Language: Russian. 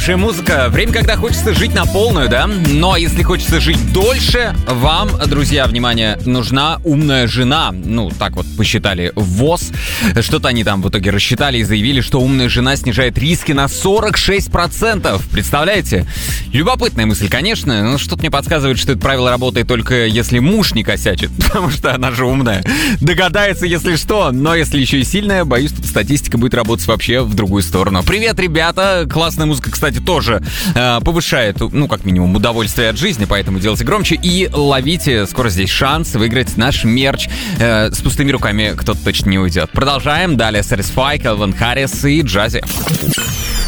Хорошая музыка. Время, когда хочется жить на полную, да? Но если хочется жить дольше, вам, друзья, внимание, нужна умная жена. Ну, так вот посчитали в ВОЗ. Что-то они там в итоге рассчитали и заявили, что умная жена снижает риски на 46%. Представляете? Любопытная мысль, конечно. Но что-то мне подсказывает, что это правило работает только если муж не косячит. Потому что она же умная. Догадается, если что. Но если еще и сильная, боюсь, тут статистика будет работать вообще в другую сторону. Привет, ребята! Классная музыка, кстати, тоже повышает, ну, как минимум, удовольствие от жизни, поэтому делайте громче и ловите. Скоро здесь шанс выиграть наш мерч. С пустыми руками кто-то точно не уйдет. Продолжаем. Далее Satisfy, Calvin Harris и Джази.